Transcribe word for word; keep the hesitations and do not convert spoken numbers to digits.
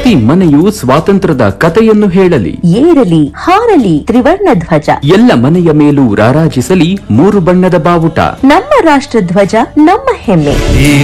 ಪ್ರತಿ ಮನೆಯು ಸ್ವಾತಂತ್ರ್ಯದ ಕಥೆಯನ್ನು ಹೇಳಲಿ. ಏರಲಿ ಹಾರಲಿ ತ್ರಿವರ್ಣ ಧ್ವಜ. ಎಲ್ಲ ಮನೆಯ ಮೇಲೂ ರಾರಾಜಿಸಲಿ ಮೂರು ಬಣ್ಣದ ಬಾವುಟ. ನಮ್ಮ ರಾಷ್ಟ್ರ ಧ್ವಜ ನಮ್ಮ ಹೆಮ್ಮೆ.